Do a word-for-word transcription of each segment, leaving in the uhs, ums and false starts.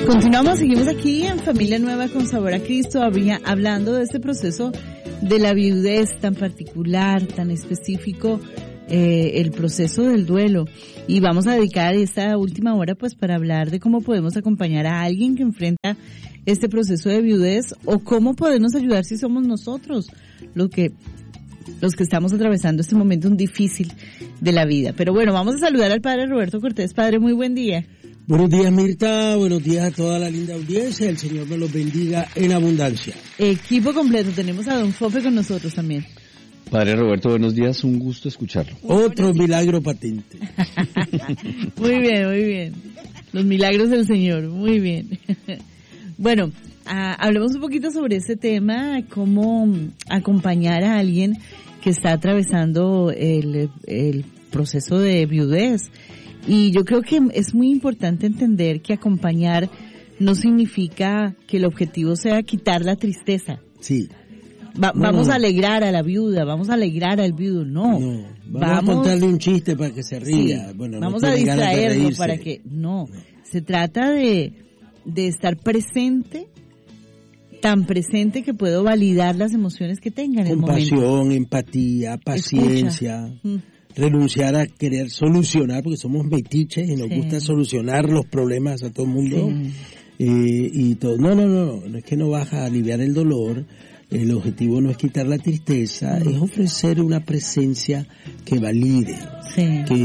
Continuamos, seguimos aquí en Familia Nueva con Sabor a Cristo, habría, hablando de este proceso de la viudez tan particular, tan específico, eh, el proceso del duelo. Y vamos a dedicar esta última hora pues para hablar de cómo podemos acompañar a alguien que enfrenta este proceso de viudez o cómo podemos ayudar si somos nosotros los que los que estamos atravesando este momento difícil de la vida. Pero bueno, vamos a saludar al padre Roberto Cortés. Padre, muy buen día. Buenos días, Mirta, buenos días a toda la linda audiencia, el Señor me los bendiga en abundancia. Equipo completo, tenemos a don Fope con nosotros también. Padre Roberto, buenos días, un gusto escucharlo. Otro milagro patente. Muy bien, muy bien. Los milagros del Señor, muy bien. Bueno, ah, hablemos un poquito sobre este tema, cómo acompañar a alguien que está atravesando el, el proceso de viudez. Y yo creo que es muy importante entender que acompañar no significa que el objetivo sea quitar la tristeza. Sí. Va, no, vamos no. a alegrar a la viuda, vamos a alegrar al viudo, no. No, vamos, vamos a contarle un chiste para que se ría. Sí, bueno, vamos no a ganas de distraerlo reírse. para que, no, se trata de, de estar presente, tan presente que puedo validar las emociones que tenga en el momento. Compasión, empatía, paciencia. Mm. Renunciar a querer solucionar, porque somos metiches y nos Sí. gusta solucionar los problemas a todo el mundo. Sí. Eh, y todo. No, no, no, no es que no vas a aliviar el dolor, el objetivo no es quitar la tristeza, Mm. es ofrecer una presencia que valide, Sí.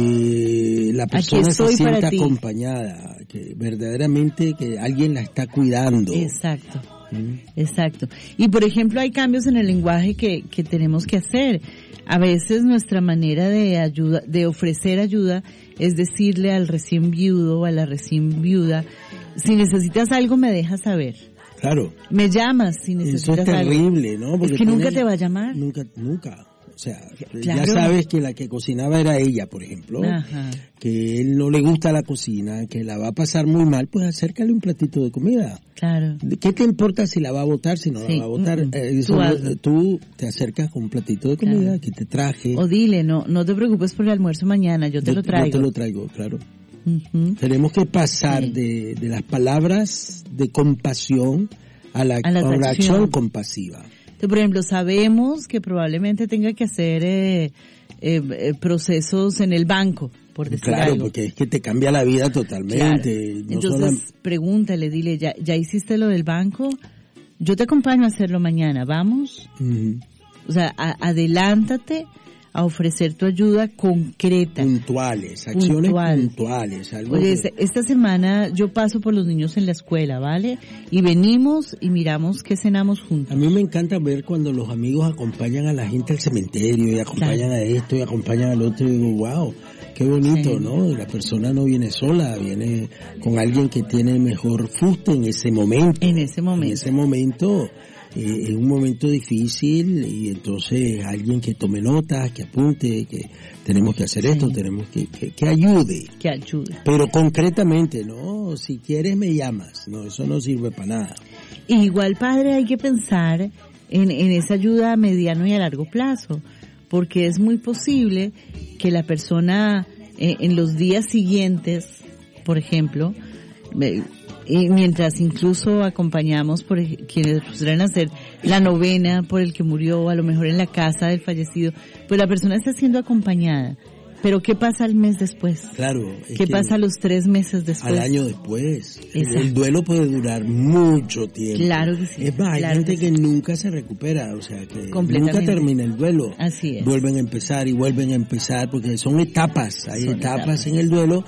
que la persona se estoy para sienta ti. acompañada, que verdaderamente que alguien la está cuidando. Exacto. ¿Mm? Exacto. Y por ejemplo hay cambios en el lenguaje que, que tenemos que hacer. A veces nuestra manera de ayuda, de ofrecer ayuda es decirle al recién viudo o a la recién viuda, si necesitas algo me dejas saber. Claro. Me llamas si Eso necesitas es algo. terrible, ¿no? Porque es que nunca tiene- te va a llamar. Nunca, nunca. O sea, Claro. ya sabes que la que cocinaba era ella, por ejemplo, Ajá. que él no le gusta la cocina, que la va a pasar muy mal, pues acércale un platito de comida. Claro. ¿Qué te importa si la va a botar, si no Sí, la va a botar? mm, mm. Eh, eso Tú no- hazlo. tú te acercas con un platito de comida Claro. que te traje. O dile, no, no te preocupes por el almuerzo mañana, yo te Yo- lo traigo. Yo te lo traigo, claro. Ujú. Tenemos que pasar Sí. de, de las palabras de compasión a la, A la a la acción. acción compasiva. Entonces, por ejemplo, sabemos que probablemente tenga que hacer eh, eh, eh, procesos en el banco, por decir Claro, algo. porque es que te cambia la vida Claro. totalmente. No Entonces, solam- pregúntale, dile, ¿ya, ¿ya hiciste lo del banco? Yo te acompaño a hacerlo mañana, ¿vamos? Ujú. O sea, a- adelántate a ofrecer tu ayuda concreta. Puntuales, acciones Puntual. puntuales. Algo Oye, que- este- esta semana yo paso por los niños en la escuela, ¿vale? Y venimos y miramos qué cenamos A juntos. mí me encanta ver cuando los amigos acompañan a la gente al cementerio y acompañan Claro. a esto y acompañan al otro y digo, wow, qué bonito, Sí. ¿no? Y la persona no viene sola, viene con alguien que tiene mejor fuste en ese momento. En ese momento. En ese momento, eh, en un momento difícil y entonces alguien que tome notas, que apunte, que tenemos que hacer esto, Sí. tenemos que, que, que ayude. Que ayude. Pero concretamente, no, si quieres me llamas, no, eso no sirve para nada. Y igual, padre, hay que pensar en, en esa ayuda a mediano y a largo plazo, porque es muy posible que la persona eh, en los días siguientes, por ejemplo, eh, y mientras incluso acompañamos por ej- quienes podrán hacer la novena por el que murió, a lo mejor en la casa del fallecido, pues la persona está siendo acompañada. Pero ¿qué pasa al mes después? Claro. es ¿Qué que pasa los tres meses después? al año después? El, Exacto. el duelo puede durar mucho tiempo. Claro que sí, Es más, hay claro gente que que, sí. nunca se recupera, o sea, que Completamente. nunca termina el duelo. Así es. Vuelven a empezar y vuelven a empezar porque son etapas, hay Son etapas, etapas. en el duelo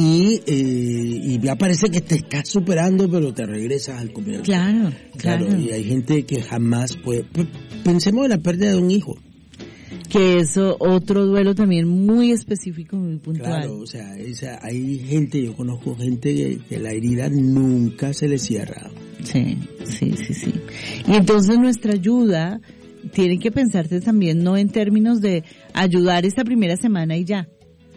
y eh, y ya parece que te estás superando, pero te regresas al comienzo. Claro, claro. Claro, y hay gente que jamás puede... P- Pensemos en la pérdida de un hijo. Que eso, otro duelo también muy específico, muy puntual. Claro, o sea, esa, hay gente, yo conozco gente que, que la herida nunca se le cierra. Sí, sí, sí, sí. Y entonces nuestra ayuda tiene que pensarse también no en términos de ayudar esta primera semana y ya,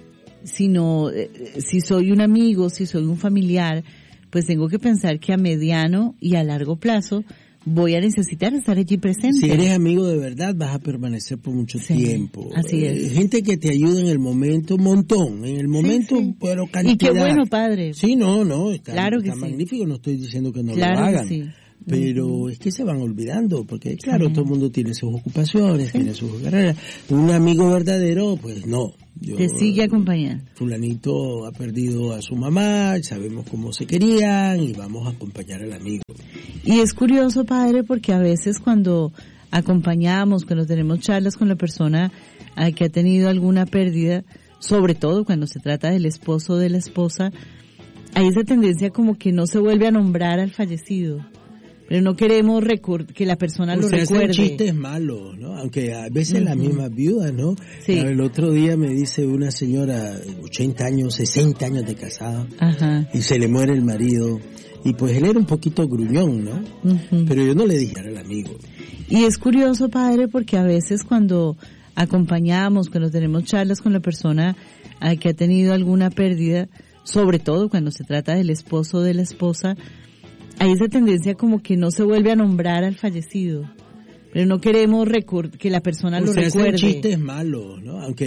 sino eh, si soy un amigo, si soy un familiar, pues tengo que pensar que a mediano y a largo plazo voy a necesitar estar allí presente. Si eres amigo de verdad, vas a permanecer por mucho sí, tiempo. Así es. Eh, gente que te ayuda en el momento, un montón. En el momento, sí, sí. pero cantidad. Y qué bueno, padre. Sí, no, no, está, claro que está sí. magnífico, no estoy diciendo que no claro lo hagan. Que sí. Pero uh-huh. es que se van olvidando, porque claro, sí. todo el mundo tiene sus ocupaciones, sí. tiene sus carreras. Un amigo verdadero, pues no. Yo, te sigue acompañando. Fulanito ha perdido a su mamá, sabemos cómo se querían y vamos a acompañar al amigo. Y es curioso, padre, porque a veces cuando acompañamos, cuando tenemos charlas con la persona que ha tenido alguna pérdida, sobre todo cuando se trata del esposo o de la esposa, hay esa tendencia como que no se vuelve a nombrar al fallecido. Pero no queremos record- que la persona pues lo recuerde. Hacen chistes malos, ¿no? Aunque a veces uh-huh. las mismas viudas, ¿no? Sí. El otro día me dice una señora, ochenta años, sesenta años de casada, Ajá. y se le muere el marido. Y pues él era un poquito gruñón, ¿no? Uh-huh. Pero yo no le dije al amigo. Y es curioso, padre, porque a veces cuando acompañamos, cuando tenemos charlas con la persona que ha tenido alguna pérdida, sobre todo cuando se trata del esposo o de la esposa, hay esa tendencia como que no se vuelve a nombrar al fallecido. Pero no queremos record- que la persona pues lo se recuerde. Hacen chistes malos, ¿no? Aunque